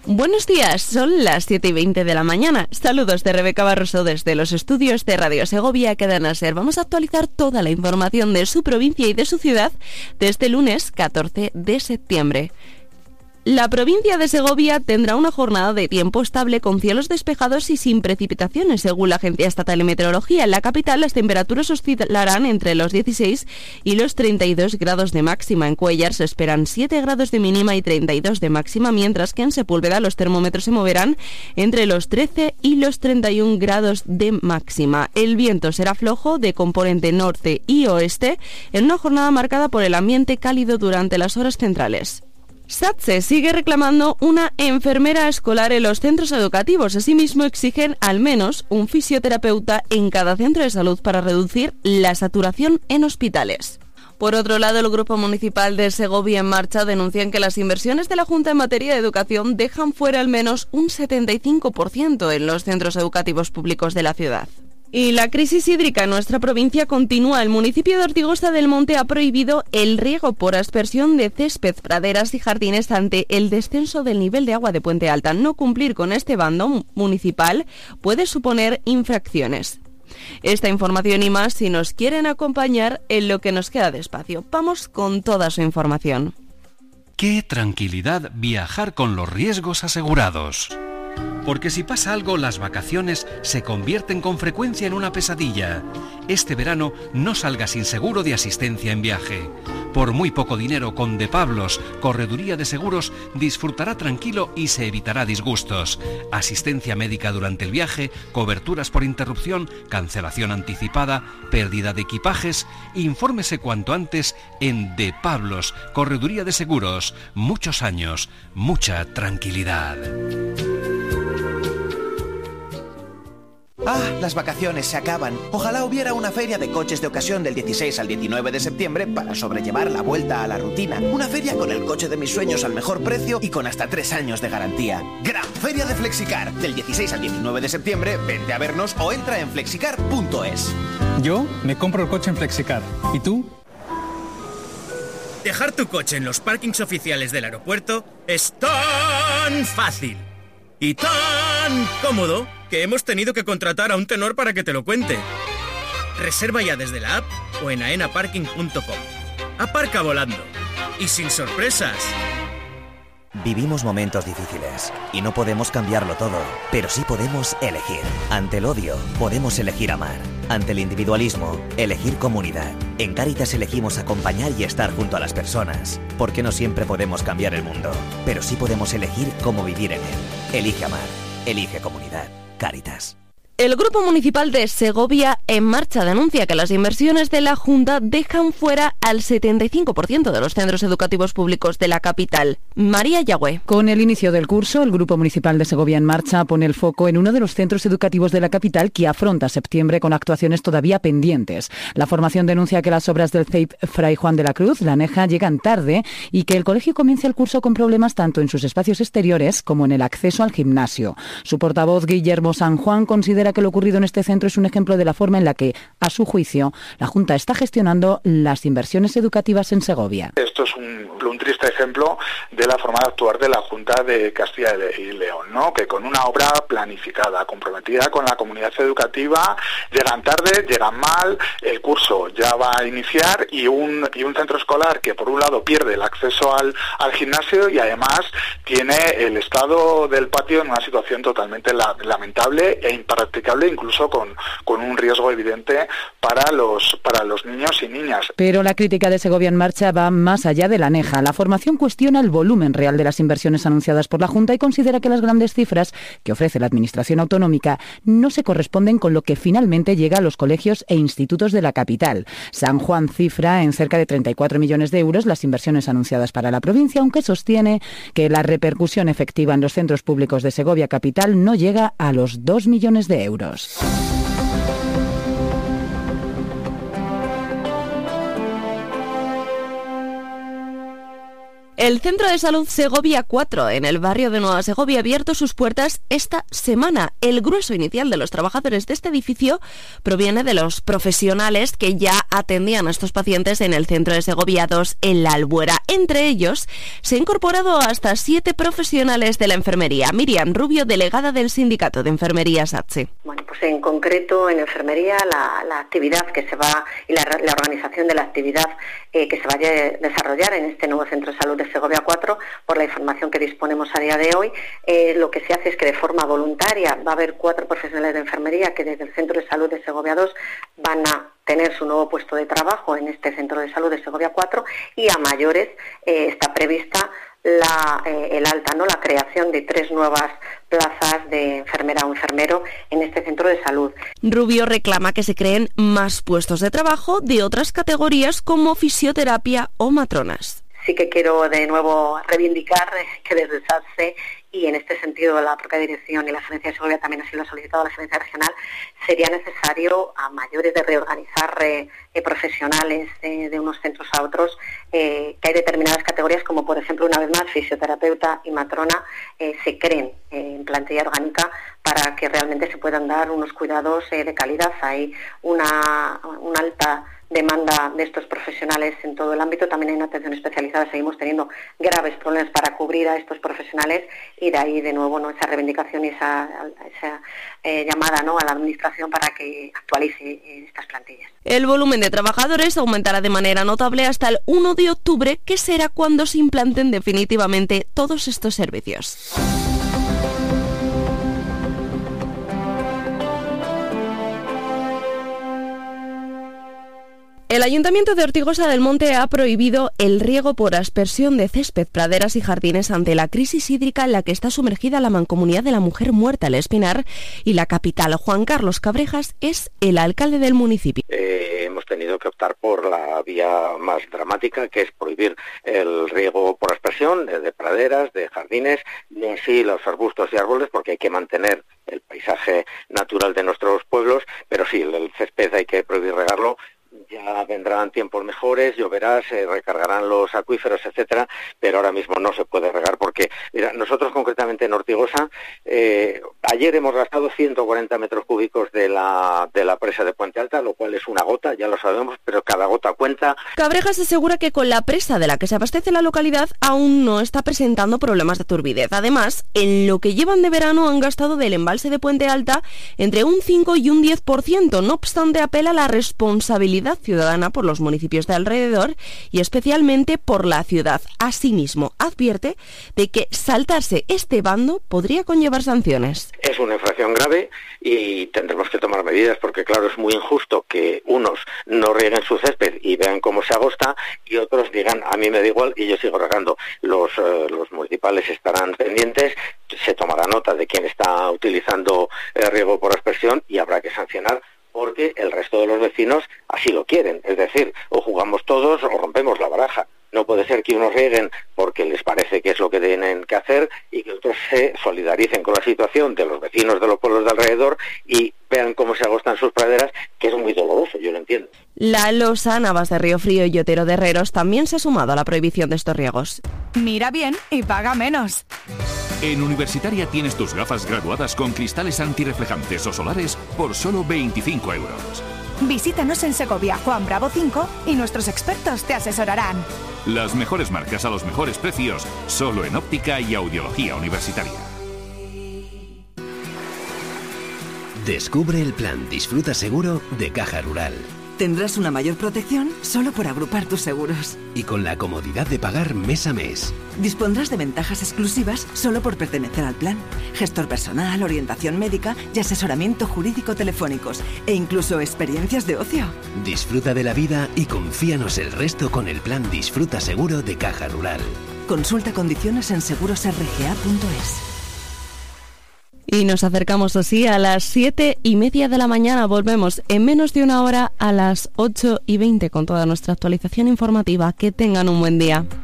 Buenos días, son las 7:20 de la mañana. Saludos de Rebeca Barroso desde los estudios de Radio Segovia Cadena Ser. Vamos a actualizar toda la información de su provincia y de su ciudad desde el lunes 14 de septiembre. La provincia de Segovia tendrá una jornada de tiempo estable con cielos despejados y sin precipitaciones, según la Agencia Estatal de Meteorología. En la capital las temperaturas oscilarán entre los 16 y los 32 grados de máxima. En Cuéllar se esperan 7 grados de mínima y 32 de máxima, mientras que en Sepúlveda los termómetros se moverán entre los 13 y los 31 grados de máxima. El viento será flojo de componente norte y oeste en una jornada marcada por el ambiente cálido durante las horas centrales. SATSE sigue reclamando una enfermera escolar en los centros educativos. Asimismo, exigen al menos un fisioterapeuta en cada centro de salud para reducir la saturación en hospitales. Por otro lado, el Grupo Municipal de Segovia en Marcha denuncian que las inversiones de la Junta en materia de educación dejan fuera al menos un 75% en los centros educativos públicos de la ciudad. Y la crisis hídrica en nuestra provincia continúa. El municipio de Ortigosa del Monte ha prohibido el riego por aspersión de césped, praderas y jardines ante el descenso del nivel de agua de Puente Alta. No cumplir con este bando municipal puede suponer infracciones. Esta información y más si nos quieren acompañar en lo que nos queda de espacio. Vamos con toda su información. ¡Qué tranquilidad viajar con los riesgos asegurados! Porque si pasa algo, las vacaciones se convierten con frecuencia en una pesadilla. Este verano no salga sin seguro de asistencia en viaje. Por muy poco dinero, con De Pablos, Correduría de Seguros, disfrutará tranquilo y se evitará disgustos. Asistencia médica durante el viaje, coberturas por interrupción, cancelación anticipada, pérdida de equipajes. Infórmese cuanto antes en De Pablos, Correduría de Seguros. Muchos años, mucha tranquilidad. ¡Ah! Las vacaciones se acaban. Ojalá hubiera una feria de coches de ocasión del 16 al 19 de septiembre para sobrellevar la vuelta a la rutina. Una feria con el coche de mis sueños al mejor precio y con hasta 3 años de garantía. Gran Feria de Flexicar. Del 16 al 19 de septiembre, vente a vernos o entra en flexicar.es. Yo me compro el coche en Flexicar. ¿Y tú? Dejar tu coche en los parkings oficiales del aeropuerto es tan fácil y tan cómodo que hemos tenido que contratar a un tenor para que te lo cuente. Reserva ya desde la app o en aenaparking.com. Aparca volando y sin sorpresas. Vivimos momentos difíciles y no podemos cambiarlo todo, pero sí podemos elegir. Ante el odio, podemos elegir amar. Ante el individualismo, elegir comunidad. En Cáritas elegimos acompañar y estar junto a las personas, porque no siempre podemos cambiar el mundo, pero sí podemos elegir cómo vivir en él. Elige amar, elige comunidad. Cáritas. El Grupo Municipal de Segovia en Marcha denuncia que las inversiones de la Junta dejan fuera al 75% de los centros educativos públicos de la capital. María Yagüe. Con el inicio del curso, el Grupo Municipal de Segovia en Marcha pone el foco en uno de los centros educativos de la capital que afronta septiembre con actuaciones todavía pendientes. La formación denuncia que las obras del CEIP Fray Juan de la Cruz, La Neja, llegan tarde y que el colegio comienza el curso con problemas tanto en sus espacios exteriores como en el acceso al gimnasio. Su portavoz, Guillermo San Juan, considera que lo ocurrido en este centro es un ejemplo de la forma en la que, a su juicio, la Junta está gestionando las inversiones educativas en Segovia. Esto es un triste ejemplo de la forma de actuar de la Junta de Castilla y León, ¿no? Que con una obra planificada, comprometida con la comunidad educativa, llegan tarde, llegan mal, el curso ya va a iniciar y un centro escolar que por un lado pierde el acceso al gimnasio y además tiene el estado del patio en una situación totalmente lamentable e impracticable, incluso con un riesgo evidente para los niños y niñas. Pero la crítica de Segovia en Marcha va más allá de La Neja. La formación cuestiona el volumen real de las inversiones anunciadas por la Junta y considera que las grandes cifras que ofrece la Administración autonómica no se corresponden con lo que finalmente llega a los colegios e institutos de la capital. San Juan cifra en cerca de 34 millones de euros las inversiones anunciadas para la provincia, aunque sostiene que la repercusión efectiva en los centros públicos de Segovia capital no llega a los 2 millones de euros. El Centro de Salud Segovia 4 en el barrio de Nueva Segovia ha abierto sus puertas esta semana. El grueso inicial de los trabajadores de este edificio proviene de los profesionales que ya atendían a estos pacientes en el Centro de Segovia 2 en la Albuera. Entre ellos se han incorporado hasta 7 profesionales de la enfermería. Miriam Rubio, delegada del Sindicato de Enfermería SATSE. Bueno, pues en concreto en enfermería la actividad que se va y la organización de la actividad que se vaya a desarrollar en este nuevo Centro de Salud de Segovia 4, por la información que disponemos a día de hoy, lo que se hace es que de forma voluntaria va a haber 4 profesionales de enfermería que desde el Centro de Salud de Segovia 2 van a tener su nuevo puesto de trabajo en este Centro de Salud de Segovia 4 y a mayores está prevista el alta, ¿no? La creación de 3 nuevas plazas de enfermera o enfermero en este centro de salud. Rubio reclama que se creen más puestos de trabajo de otras categorías como fisioterapia o matronas. Sí que quiero de nuevo reivindicar que desde SATSE y en este sentido la propia dirección y la Gerencia de Segovia también así lo ha solicitado la Gerencia Regional, sería necesario a mayores de reorganizar profesionales de unos centros a otros, que hay determinadas categorías como por ejemplo una vez más fisioterapeuta y matrona se creen en plantilla orgánica para que realmente se puedan dar unos cuidados de calidad. Hay una alta demanda de estos profesionales en todo el ámbito, también en atención especializada seguimos teniendo graves problemas para cubrir a estos profesionales y de ahí de nuevo esa reivindicación y esa llamada, ¿no?, a la administración para que actualice estas plantillas. El volumen de trabajadores aumentará de manera notable hasta el 1 de octubre, que será cuando se implanten definitivamente todos estos servicios. El Ayuntamiento de Ortigosa del Monte ha prohibido el riego por aspersión de césped, praderas y jardines ante la crisis hídrica en la que está sumergida la Mancomunidad de la Mujer Muerta, El Espinar, y la capital. Juan Carlos Cabrejas es el alcalde del municipio. Hemos tenido que optar por la vía más dramática, que es prohibir el riego por aspersión de praderas, de jardines, no así los arbustos y árboles, porque hay que mantener el paisaje natural de nuestros pueblos, pero sí, el césped hay que prohibir regarlo. Ya vendrán tiempos mejores, lloverá, se recargarán los acuíferos, etcétera, pero ahora mismo no se puede regar porque, mira, nosotros concretamente en Ortigosa, ayer hemos gastado 140 metros cúbicos de la presa de Puente Alta, lo cual es una gota, ya lo sabemos, pero cada gota cuenta. Cabrejas asegura que con la presa de la que se abastece la localidad aún no está presentando problemas de turbidez. Además, en lo que llevan de verano han gastado del embalse de Puente Alta entre un 5 y un 10%, no obstante apela a la responsabilidad ciudadana por los municipios de alrededor y especialmente por la ciudad. Asimismo, advierte de que saltarse este bando podría conllevar sanciones. Es una infracción grave y tendremos que tomar medidas porque, claro, es muy injusto que unos no rieguen su césped y vean cómo se agosta y otros digan, a mí me da igual y yo sigo regando. Los municipales estarán pendientes, se tomará nota de quién está utilizando riego por aspersión y habrá que sancionar porque el resto de los vecinos así lo quieren. Es decir, o jugamos todos o rompemos la baraja. No puede ser que unos rieguen porque les parece que es lo que tienen que hacer y que otros se solidaricen con la situación de los vecinos de los pueblos de alrededor y vean cómo se agostan sus praderas, que es muy doloroso, yo lo entiendo. La Losa, Navas de Río Frío y Otero de Herreros también se ha sumado a la prohibición de estos riegos. Mira bien y paga menos. En Universitaria tienes tus gafas graduadas con cristales antirreflejantes o solares por solo 25 €. Visítanos en Segovia, Juan Bravo 5 y nuestros expertos te asesorarán. Las mejores marcas a los mejores precios, solo en óptica y audiología universitaria. Descubre el plan Disfruta Seguro de Caja Rural. Tendrás una mayor protección solo por agrupar tus seguros. Y con la comodidad de pagar mes a mes. Dispondrás de ventajas exclusivas solo por pertenecer al plan. Gestor personal, orientación médica y asesoramiento jurídico telefónicos. E incluso experiencias de ocio. Disfruta de la vida y confíanos el resto con el plan Disfruta Seguro de Caja Rural. Consulta condiciones en segurosrga.es. Y nos acercamos así a las 7:30 de la mañana. Volvemos en menos de una hora a las 8:20 con toda nuestra actualización informativa. Que tengan un buen día.